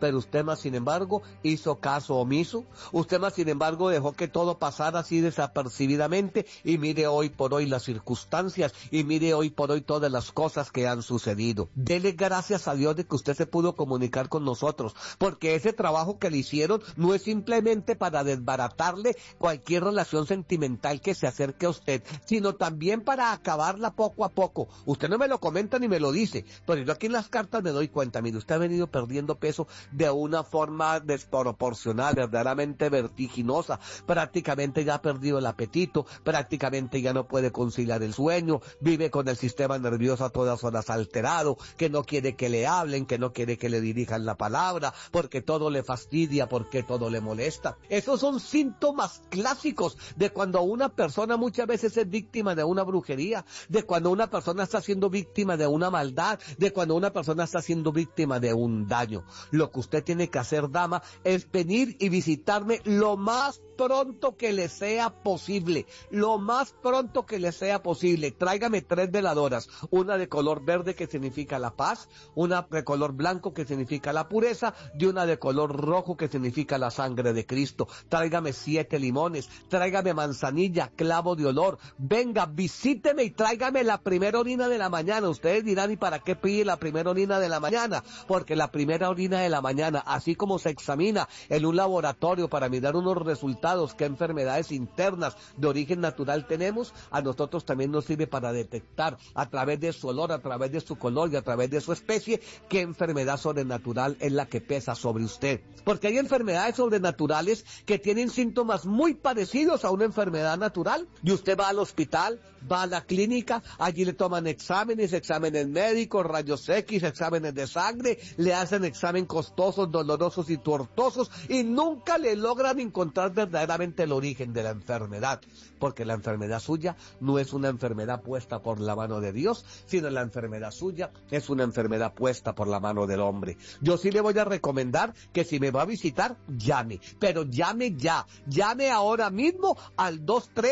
pero usted más sin embargo hizo caso omiso, usted más sin embargo dejó que todo pasara así desapercibidamente, y mire hoy por hoy las circunstancias, y mire hoy por hoy todas las cosas que han sucedido. Dele gracias a Dios de que usted se pudo comunicar con nosotros, porque ese trabajo que le hicieron no es simplemente para desbaratarle cualquier relación sentimental que se acerque a usted, sino también para acabarla poco a poco. Usted no me lo comenta ni me lo dice, pero yo aquí en las cartas me doy cuenta. Mire, usted ha venido perdiendo peso de una forma desproporcional, verdaderamente vertiginosa. Prácticamente ya ha perdido el apetito, prácticamente ya no puede conciliar el sueño, vive con el sistema nervioso a todas horas alterado, que no quiere que le hablen, que no quiere que le dirijan la palabra, porque todo le fastidia, porque todo le molesta. Esos son síntomas clásicos de cuando una persona muchas veces es víctima de una brujería, de cuando una persona está siendo víctima de una maldad, de cuando una persona está siendo víctima de un daño. Lo que usted tiene que hacer, dama, es venir y visitarme lo más pronto que le sea posible, lo más pronto que le sea posible. Tráigame 3 veladoras, una de color verde que significa la paz, una de color blanco que significa la pureza, y una de color rojo que significa la sangre de Cristo. Tráigame 7 limones, tráigame manzanilla, clavo de olor. Venga, visíteme y tráigame la primera orina de la mañana. Ustedes dirán, ¿y para qué pide la primera orina de la mañana? Porque la primera orina de la mañana, así como se examina en un laboratorio para mirar unos resultados, qué enfermedades internas de origen natural tenemos, a nosotros también nos sirve para detectar a través de su olor, a través de su color y a través de su especie, qué enfermedad sobrenatural es la que pesa sobre usted. Porque hay enfermedades sobrenaturales que tienen síntomas muy parecidos a una enfermedad natural, y usted va al hospital, va a la clínica, allí le toman exámenes médicos, rayos X, exámenes de sangre, le hacen exámenes costosos, dolorosos y tortuosos, y nunca le logran encontrar verdaderamente el origen de la enfermedad, porque la enfermedad suya no es una enfermedad puesta por la mano de Dios, sino la enfermedad suya es una enfermedad puesta por la mano del hombre. Yo sí le voy a recomendar que si me va a visitar, llame, pero llame ya, llame ahora mismo al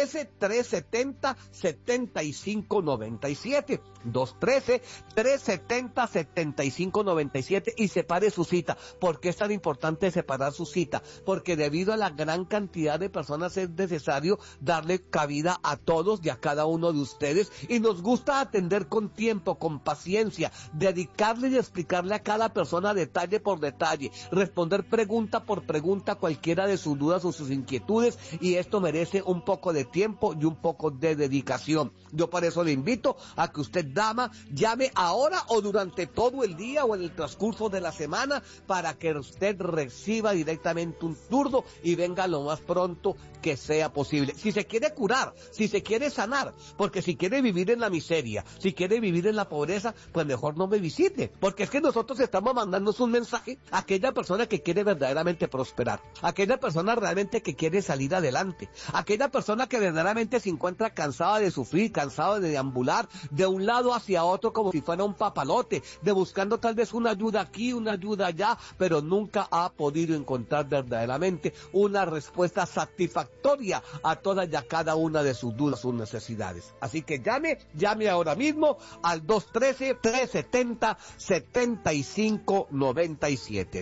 213-370-7597, 213-370-7597, y separe su cita. ¿Por qué es tan importante separar su cita? Porque debido a la gran cantidad de personas es necesario darle cabida a todos y a cada uno de ustedes, y nos gusta atender con tiempo, con paciencia, dedicarle y explicarle a cada persona detalle por detalle, responder pregunta por pregunta cualquiera de sus dudas o sus inquietudes, y esto merece un poco de tiempo y un poco de dedicación. Yo por eso le invito a que usted, dama, llame ahora o durante todo el día o en el transcurso de la semana, para que usted reciba directamente un turno y venga lo más pronto que sea posible. Si se quiere curar, si se quiere sanar, porque si quiere vivir en la miseria, si quiere vivir en la pobreza, pues mejor no me visite, porque es que nosotros estamos mandando un mensaje a aquella persona que quiere verdaderamente prosperar, a aquella persona realmente que quiere salir adelante, a aquella persona que verdaderamente se encuentra cansada de sufrir, cansada de deambular de un lado hacia otro como si fuera un papalote, de buscando tal vez una ayuda aquí, una ayuda allá, pero nunca ha podido encontrar verdaderamente una respuesta satisfactoria a todas y a cada una de sus dudas, sus necesidades. Así que llame ahora mismo al 213-370-7597,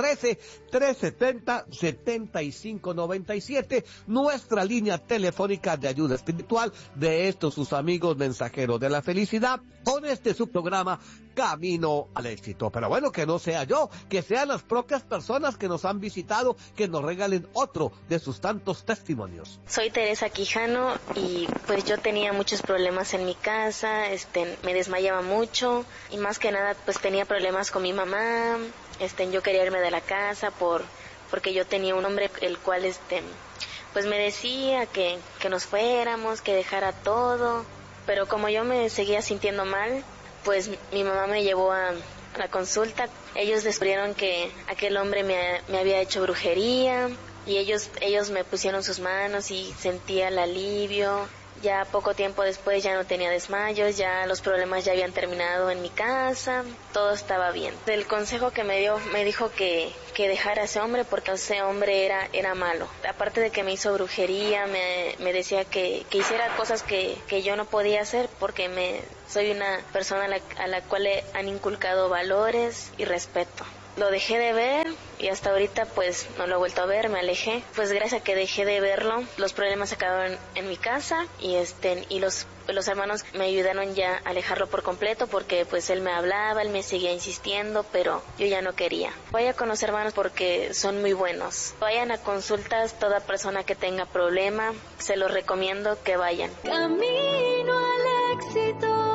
213-370-7597, nuestra línea telefónica de ayuda espiritual de estos sus amigos mensajeros de la felicidad, con este su programa Camino al Éxito. Pero bueno, que no sea yo, que sean las propias personas que nos han visitado, que nos regalen otro de sus tantos testimonios. Soy Teresa Quijano y pues yo tenía muchos problemas en mi casa, me desmayaba mucho y más que nada pues tenía problemas con mi mamá, yo quería irme de la casa porque yo tenía un hombre el cual pues me decía que nos fuéramos, que dejara todo, pero como yo me seguía sintiendo mal, pues mi mamá me llevó a la consulta. Ellos descubrieron que aquel hombre me había hecho brujería y ellos me pusieron sus manos y sentía el alivio. Ya poco tiempo después ya no tenía desmayos, ya los problemas ya habían terminado en mi casa, todo estaba bien. El consejo que me dio, me dijo que dejara a ese hombre porque ese hombre era malo. Aparte de que me hizo brujería, me decía que hiciera cosas que yo no podía hacer porque soy una persona a la cual le han inculcado valores y respeto. lo dejé de ver y hasta ahorita pues no lo he vuelto a ver, me alejé. Pues gracias a que dejé de verlo, los problemas se acabaron en mi casa y los hermanos me ayudaron ya a alejarlo por completo porque pues él me hablaba, él me seguía insistiendo, pero yo ya no quería. Vaya con los hermanos porque son muy buenos. Vayan a consultas, toda persona que tenga problema, se los recomiendo que vayan. Camino al éxito.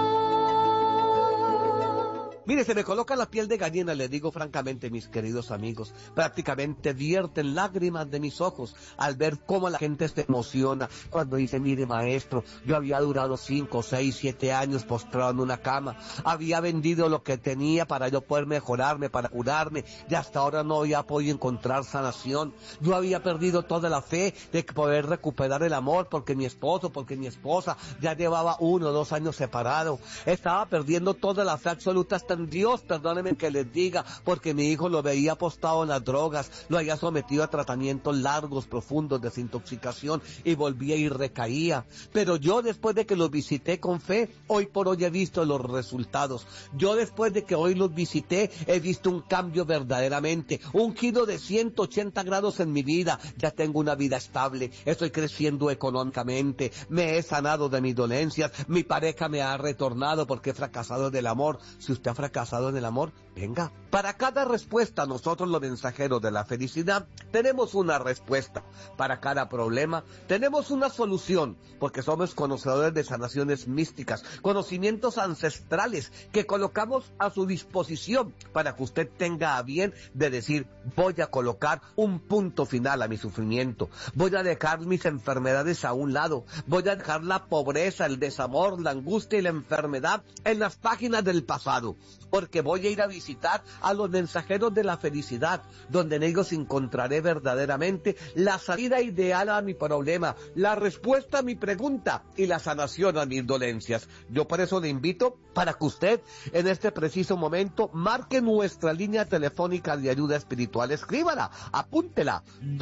Mire, se me coloca la piel de gallina, le digo francamente, mis queridos amigos. Prácticamente vierten lágrimas de mis ojos al ver cómo la gente se emociona cuando dice, mire maestro, yo había durado 5, 6, 7 años postrado en una cama. Había vendido lo que tenía para yo poder mejorarme, para curarme, y hasta ahora no había podido encontrar sanación. Yo había perdido toda la fe de poder recuperar el amor porque mi mi esposa ya llevaba 1 o 2 años separado. Estaba perdiendo toda la fe absoluta hasta en Dios, perdónenme que les diga, porque mi hijo lo veía apostado en las drogas, lo había sometido a tratamientos largos, profundos, desintoxicación, y volvía y recaía. Pero yo después de que los visité con fe, hoy por hoy he visto los resultados. Yo después de que hoy los visité, he visto un cambio verdaderamente, un giro de 180 grados en mi vida. Ya tengo una vida estable, estoy creciendo económicamente, me he sanado de mis dolencias, mi pareja me ha retornado porque he fracasado en el amor. Si usted ha fracasado en el amor, venga. Para cada respuesta, nosotros los mensajeros de la felicidad tenemos una respuesta. Para cada problema tenemos una solución, porque somos conocedores de sanaciones místicas, conocimientos ancestrales que colocamos a su disposición para que usted tenga a bien de decir, voy a colocar un punto final a mi sufrimiento, voy a dejar mis enfermedades a un lado, voy a dejar la pobreza, el desamor, la angustia y la enfermedad en las páginas del pasado, porque voy a ir a visitar a los mensajeros de la felicidad, donde en ellos encontraré verdaderamente la salida ideal a mi problema, la respuesta a mi pregunta y la sanación a mis dolencias. Yo por eso le invito para que usted en este preciso momento marque nuestra línea telefónica de ayuda espiritual, escríbala, apúntela,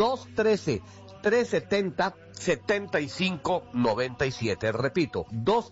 213-370-7597, repito,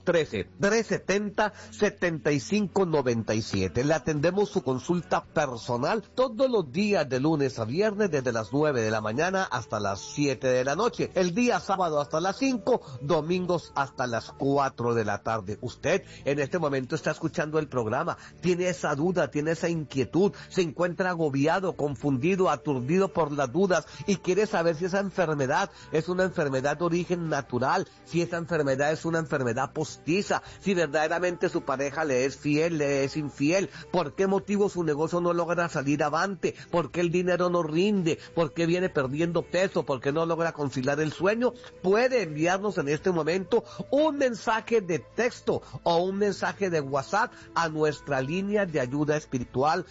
213-370-7597. Le atendemos su consulta personal todos los días de lunes a viernes desde las 9 de la mañana hasta las 7 de la noche, el día sábado hasta las 5, domingos hasta las 4 de la tarde. Usted en este momento está escuchando el programa, tiene esa duda, tiene esa inquietud, se encuentra agobiado, confundido, aturdido por las dudas y quiere saber si esa enfermedad es una enfermedad de origen natural, si esa enfermedad es una enfermedad postiza, si verdaderamente su pareja le es fiel, le es infiel, por qué motivo su negocio no logra salir avante, por qué el dinero no rinde, por qué viene perdiendo peso, por qué no logra conciliar el sueño. Puede enviarnos en este momento un mensaje de texto o un mensaje de WhatsApp a nuestra línea de ayuda espiritual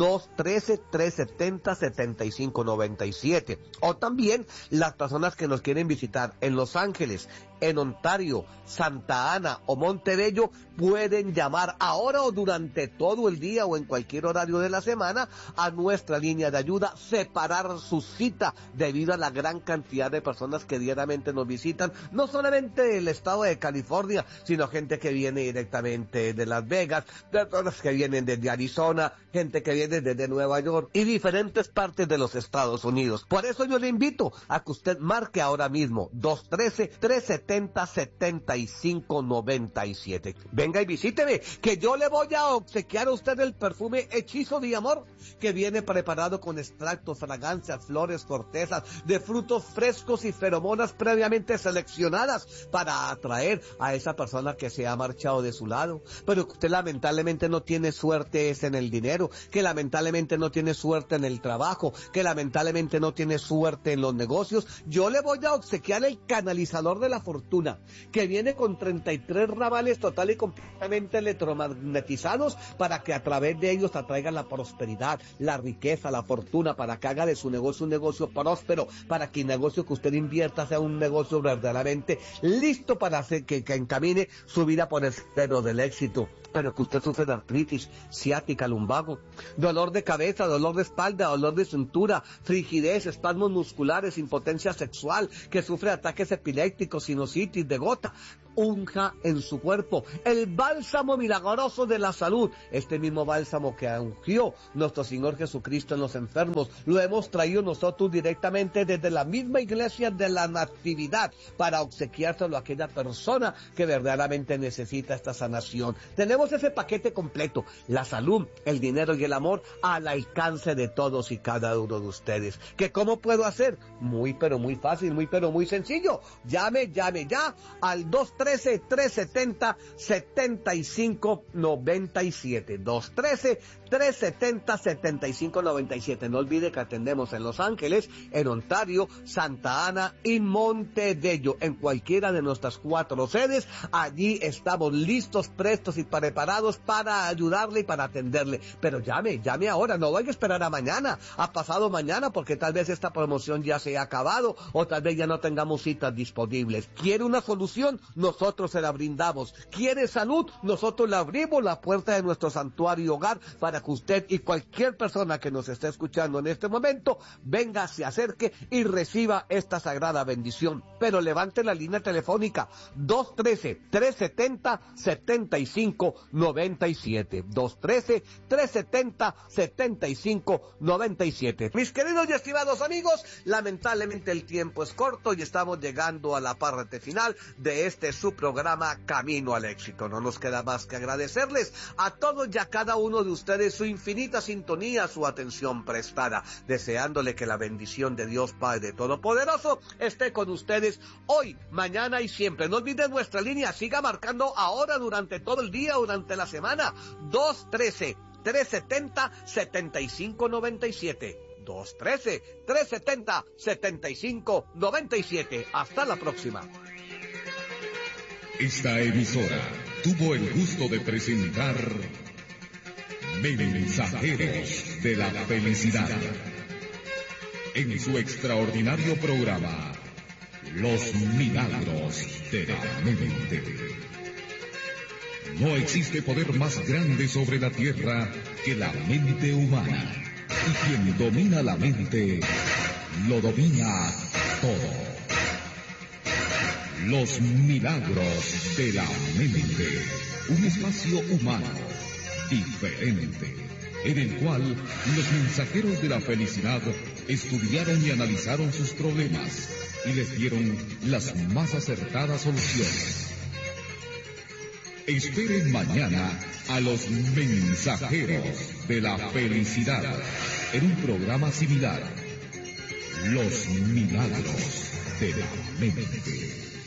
213-370-7597, o también las personas que nos quieren visitar en Los Ángeles, en Ontario, Santa Ana o Montebello, pueden llamar ahora o durante todo el día o en cualquier horario de la semana a nuestra línea de ayuda, separar su cita debido a la gran cantidad de personas que diariamente nos visitan, no solamente del estado de California, sino gente que viene directamente de Las Vegas, personas que vienen desde Arizona, gente que viene desde Nueva York y diferentes partes de los Estados Unidos. Por eso yo le invito a que usted marque ahora mismo 213-370-7597. Venga y visíteme, que yo le voy a obsequiar a usted el perfume Hechizo de Amor, que viene preparado con extractos, fragancias, flores, cortezas, de frutos frescos y feromonas previamente seleccionadas para atraer a esa persona que se ha marchado de su lado, pero que usted lamentablemente no tiene suerte es en el dinero, que lamentablemente no tiene suerte en el trabajo, que lamentablemente no tiene suerte en los negocios. Yo le voy a obsequiar el canalizador de la fortuna, que viene con 33 ramales total y completamente electromagnetizados para que a través de ellos atraiga la prosperidad, la riqueza, la fortuna, para que haga de su negocio un negocio próspero, para que el negocio que usted invierta sea un negocio verdaderamente listo para hacer que encamine su vida por el sendero del éxito. Pero que usted sufre de artritis, ciática, lumbago, dolor de cabeza, dolor de espalda, dolor de cintura, frigidez, espasmos musculares, impotencia sexual, que sufre ataques epilépticos, sinusitis, de gota, unja en su cuerpo. El bálsamo milagroso de la salud, este mismo bálsamo que ungió nuestro Señor Jesucristo en los enfermos, lo hemos traído nosotros directamente desde la misma iglesia de la Natividad para obsequiárselo a aquella persona que verdaderamente necesita esta sanación. Tenemos ese paquete completo, la salud, el dinero y el amor al alcance de todos y cada uno de ustedes. ¿Que cómo puedo hacer? Muy pero muy fácil, muy pero muy sencillo. Llame ya al 213-370-7597. 213-370-7597. No olvide que atendemos en Los Ángeles, en Ontario, Santa Ana y Montebello. En cualquiera de nuestras 4 sedes, allí estamos listos, prestos y preparados para ayudarle y para atenderle. Pero llame ahora, no vaya a esperar a mañana, a pasado mañana, porque tal vez esta promoción ya se ha acabado o tal vez ya no tengamos citas disponibles. ¿Quiere una solución? Nosotros se la brindamos. ¿Quiere salud? Nosotros le abrimos la puerta de nuestro santuario y hogar para que usted y cualquier persona que nos esté escuchando en este momento venga, se acerque y reciba esta sagrada bendición. Pero levante la línea telefónica 213-370-7597. 213-370-7597. Mis queridos y estimados amigos, lamentablemente el tiempo es corto y estamos llegando a la parte final de este su programa Camino al Éxito. No nos queda más que agradecerles a todos y a cada uno de ustedes su infinita sintonía, su atención prestada, deseándole que la bendición de Dios Padre Todopoderoso esté con ustedes hoy, mañana y siempre. No olviden nuestra línea, siga marcando ahora durante todo el día, durante la semana, 213-370-7597. 213-370-7597. Hasta la próxima. Esta emisora tuvo el gusto de presentar Mensajeros de la Felicidad en su extraordinario programa Los Milagros de la Mente. No existe poder más grande sobre la tierra que la mente humana, y quien domina la mente lo domina todo. Los Milagros de la Mente, un espacio humano diferente, en el cual los mensajeros de la felicidad estudiaron y analizaron sus problemas y les dieron las más acertadas soluciones. Esperen mañana a los mensajeros de la felicidad en un programa similar, Los Milagros de la Mente.